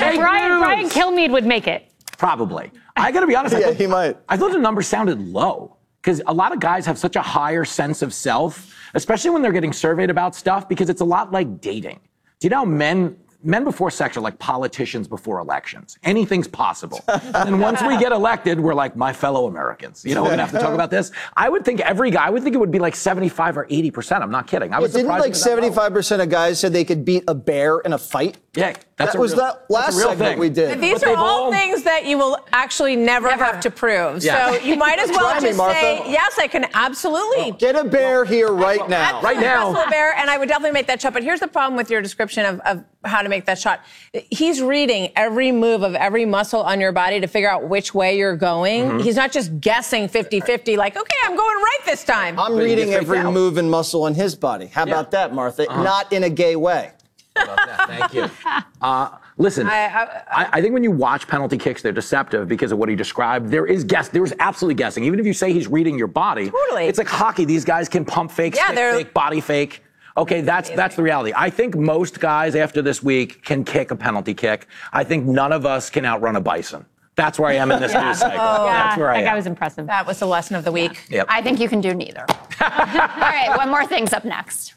Brian Kilmeade would make it. Probably. I got to be honest. He might. I thought the number sounded low because a lot of guys have such a higher sense of self, especially when they're getting surveyed about stuff, because it's a lot like dating. Do you know men before sex are like politicians before elections. Anything's possible. And once we get elected, we're like, my fellow Americans. You know, we're gonna have to talk about this. I would think it would be like 75 or 80%. I'm not kidding. Didn't like 75% of guys said they could beat a bear in a fight? Yeah, that was that last segment we did. These are all things that you will actually never have to prove. Yeah. So you might as well just say, yes, I can absolutely. Get a bear here right now. Right now. Wrestle a bear, and I would definitely make that shot. But here's the problem with your description of how to make that shot. He's reading every move of every muscle on your body to figure out which way you're going. Mm-hmm. He's not just guessing 50-50 like, okay, I'm going right this time. I'm reading every move and muscle on his body. How about that, Martha? Not in a gay way. How about that? Thank you. Listen, I think when you watch penalty kicks, they're deceptive because of what he described. There is absolutely guessing. Even if you say he's reading your body, totally. It's like hockey. These guys can pump fake, fake, body fake. Okay, that's the reality. I think most guys after this week can kick a penalty kick. I think none of us can outrun a bison. That's where I am in this news cycle. That's where I am. That guy was impressive. That was the lesson of the week. Yep. I think you can do neither. All right, one more thing's up next.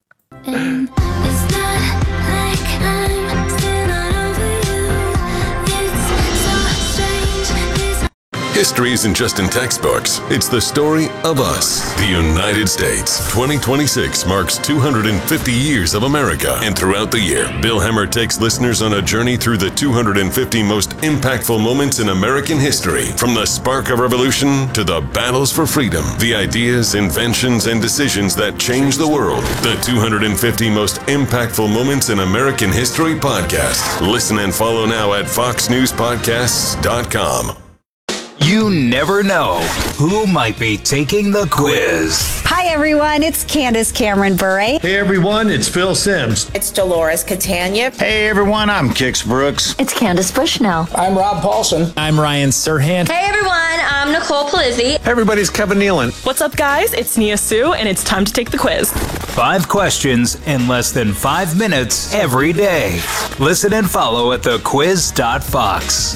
History isn't just in textbooks. It's the story of us, the United States. 2026 marks 250 years of America. And throughout the year, Bill Hemmer takes listeners on a journey through the 250 most impactful moments in American history. From the spark of revolution to the battles for freedom, the ideas, inventions, and decisions that changed the world. The 250 most impactful moments in American history podcast. Listen and follow now at foxnewspodcasts.com. You never know who might be taking the quiz. Hi, everyone. It's Candace Cameron Bure. Hey, everyone. It's Phil Simms. It's Dolores Catania. Hey, everyone. I'm Kix Brooks. It's Candace Bushnell. I'm Rob Paulson. I'm Ryan Serhant. Hey, everyone. I'm Nicole Palizzi. Hey, everybody's Kevin Nealon. What's up, guys? It's Nia Sue, and it's time to take the quiz. 5 questions in less than 5 minutes every day. Listen and follow at thequiz.fox.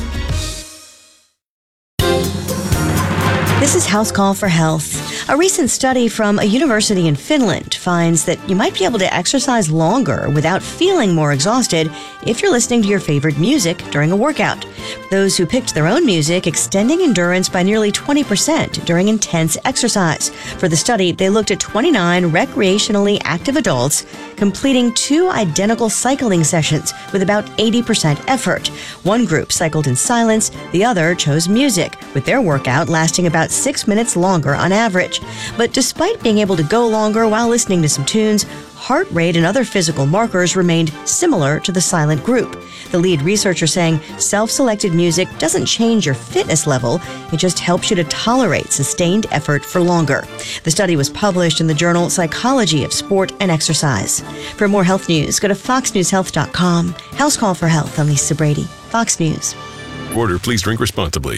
This is House Call for Health. A recent study from a university in Finland finds that you might be able to exercise longer without feeling more exhausted if you're listening to your favorite music during a workout. Those who picked their own music extending endurance by nearly 20% during intense exercise. For the study, they looked at 29 recreationally active adults completing 2 identical cycling sessions with about 80% effort. One group cycled in silence, the other chose music, with their workout lasting about 6 minutes longer on average. But despite being able to go longer while listening to some tunes, heart rate and other physical markers remained similar to the silent group. The lead researcher saying self-selected music doesn't change your fitness level, it just helps you to tolerate sustained effort for longer. The study was published in the journal Psychology of Sport and Exercise. For more health news, go to foxnewshealth.com. House Call for Health, I'm Lisa Brady, Fox News. Order, please drink responsibly.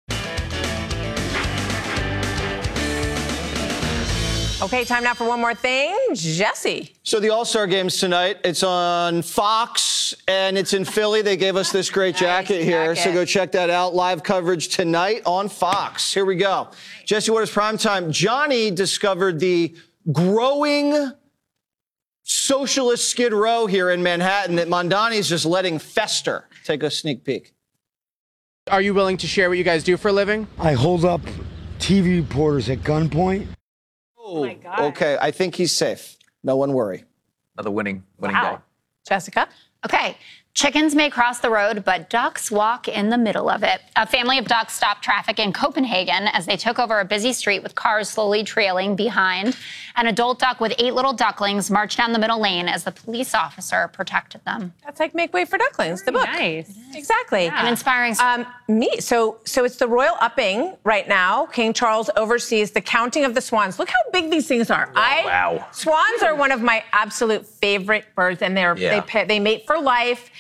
Okay, time now for one more thing. Jesse. So the All-Star Game's tonight. It's on Fox, and it's in Philly. They gave us this great jacket here, so go check that out. Live coverage tonight on Fox. Here we go. Jesse Watters primetime. Johnny discovered the growing socialist skid row here in Manhattan that Mondani's just letting fester. Take a sneak peek. Are you willing to share what you guys do for a living? I hold up TV reporters at gunpoint. Oh my God. Okay, I think he's safe. No one worry. Another winning day. Jessica? Okay. Chickens may cross the road, but ducks walk in the middle of it. A family of ducks stopped traffic in Copenhagen as they took over a busy street with cars slowly trailing behind. An adult duck with 8 little ducklings marched down the middle lane as the police officer protected them. That's like Make Way for Ducklings, the book. Nice. Exactly. An inspiring story. So it's the royal upping right now. King Charles oversees the counting of the swans. Look how big these things are. Wow. Swans are one of my absolute favorite birds, and they mate for life.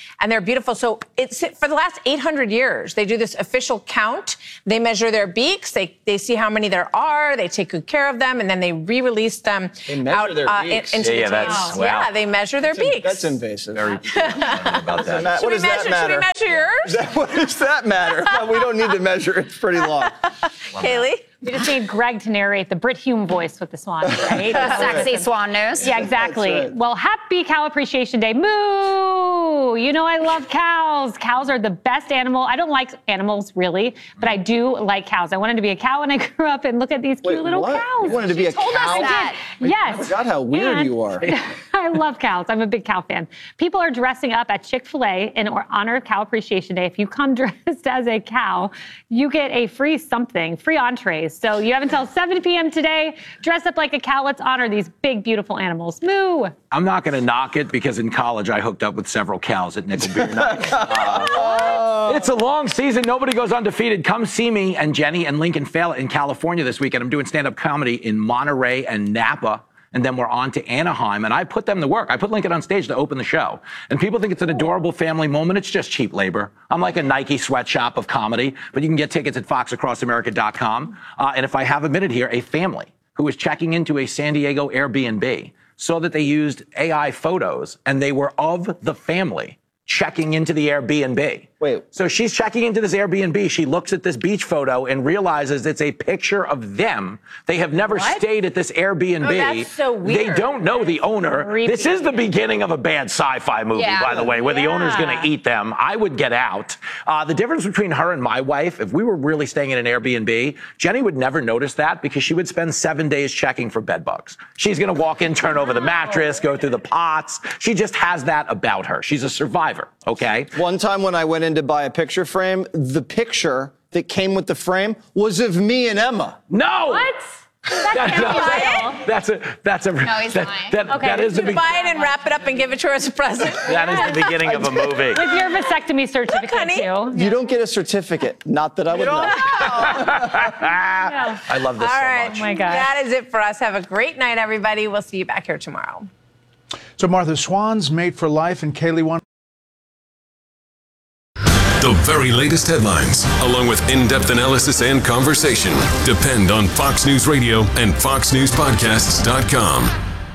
and they're beautiful. So it's for the last 800 years, they do this official count. They measure their beaks. They see how many there are. They take good care of them, and then they re-release them out their beaks. into the tail. Wow. Yeah, they measure their beaks. That's invasive. Very about that. What does that matter? Should we measure yours? What does that matter? Well, we don't need to measure. It's pretty long. Kaylee? We just need Greg to narrate the Brit Hume voice with the swan, right? Sexy swan news. Yeah, exactly. Right. Well, happy Cow Appreciation Day. Moo! You know I love cows. Cows are the best animal. I don't like animals, really, but I do like cows. I wanted to be a cow when I grew up, and look at these cute little what? cows. You wanted to be a Told us cow? I did. Yes. I forgot how weird you are. I love cows. I'm a big cow fan. People are dressing up at Chick-fil-A in honor of Cow Appreciation Day. If you come dressed as a cow, you get a free something, free entrees. So you have until 7 p.m. today. Dress up like a cow. Let's honor these big, beautiful animals. Moo! I'm not going to knock it because in college I hooked up with several cows at Nickel Beer Night. It's a long season. Nobody goes undefeated. Come see me and Jenny and Lincoln Fail in California this weekend. I'm doing stand-up comedy in Monterey and Napa. And then we're on to Anaheim, and I put them to work. I put Lincoln on stage to open the show. And people think it's an adorable family moment. It's just cheap labor. I'm like a Nike sweatshop of comedy, but you can get tickets at foxacrossamerica.com. And if I have a minute here, a family who was checking into a San Diego Airbnb saw that they used AI photos, and they were of the family checking into the Airbnb. Wait. So she's checking into this Airbnb. She looks at this beach photo and realizes it's a picture of them. They have never stayed at this Airbnb. Oh, that's so weird. They don't know the owner. Creepy. This is the beginning of a bad sci-fi movie, by the way, where the owner's going to eat them. I would get out. The difference between her and my wife, if we were really staying in an Airbnb, Jenny would never notice that because she would spend 7 days checking for bed bugs. She's going to walk in, turn over the mattress, go through the pots. She just has that about her. She's a survivor, okay? One time when I went in to buy a picture frame, the picture that came with the frame was of me and Emma. No! What? That's a No, he's lying. that is the Buy it and wrap it up and give it to her as a present. That is the beginning of a movie. With your vasectomy certificate, honey. too. You don't get a certificate. Not that I would know. I love this All so right. much. Oh, my God. That is it for us. Have a great night, everybody. We'll see you back here tomorrow. So, Martha, swans mate for life, and Kaylee won. The very latest headlines, along with in-depth analysis and conversation, depend on Fox News Radio and FoxNewsPodcasts.com.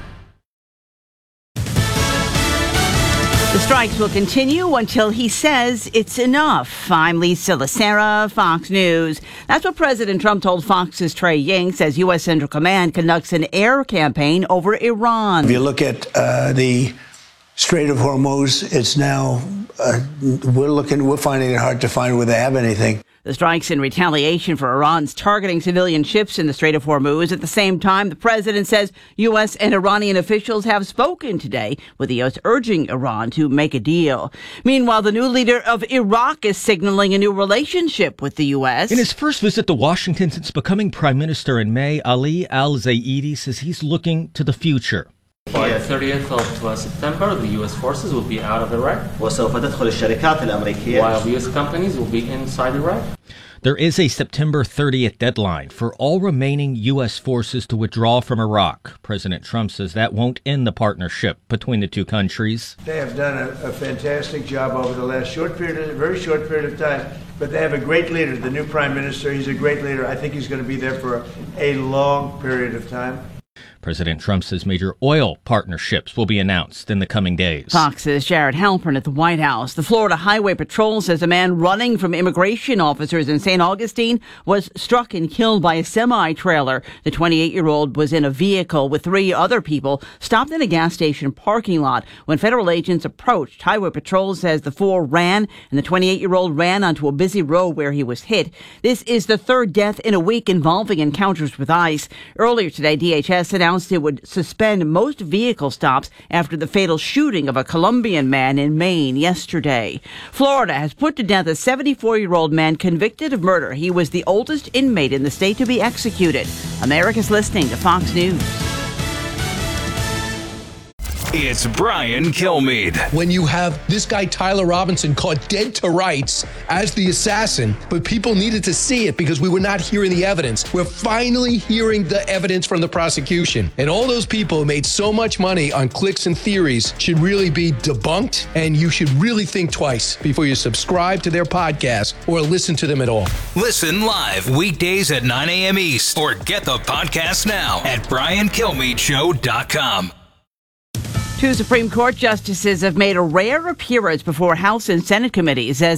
The strikes will continue until he says it's enough. I'm Lisa Lacera, Fox News. That's what President Trump told Fox's Trey Yingst as U.S. Central Command conducts an air campaign over Iran. If you look at the Strait of Hormuz, it's now, we're finding it hard to find where they have anything. The strikes in retaliation for Iran's targeting civilian ships in the Strait of Hormuz. At the same time, the president says U.S. and Iranian officials have spoken today, with the U.S. urging Iran to make a deal. Meanwhile, the new leader of Iraq is signaling a new relationship with the U.S. In his first visit to Washington since becoming prime minister in May, Ali al-Zaidi says he's looking to the future. By the 30th of September, the U.S. forces will be out of Iraq, while the U.S. companies will be inside Iraq. There is a September 30th deadline for all remaining U.S. forces to withdraw from Iraq. President Trump says that won't end the partnership between the two countries. They have done a fantastic job over the last very short period of time, but they have a great leader, the new prime minister. He's a great leader. I think he's going to be there for a long period of time. President Trump says major oil partnerships will be announced in the coming days. Fox's Jared Halpern at the White House. The Florida Highway Patrol says a man running from immigration officers in St. Augustine was struck and killed by a semi-trailer. The 28-year-old was in a vehicle with 3 other people stopped in a gas station parking lot. When federal agents approached, Highway Patrol says the 4 ran and the 28-year-old ran onto a busy road where he was hit. This is the 3rd death in a week involving encounters with ICE. Earlier today, DHS announced it would suspend most vehicle stops after the fatal shooting of a Colombian man in Maine yesterday. Florida has put to death a 74-year-old man convicted of murder. He was the oldest inmate in the state to be executed. America's listening to Fox News. It's Brian Kilmeade. When you have this guy, Tyler Robinson, caught dead to rights as the assassin, but people needed to see it because we were not hearing the evidence. We're finally hearing the evidence from the prosecution. And all those people who made so much money on clicks and theories should really be debunked, and you should really think twice before you subscribe to their podcast or listen to them at all. Listen live weekdays at 9 a.m. East or get the podcast now at briankilmeadshow.com. 2 Supreme Court justices have made a rare appearance before House and Senate committees as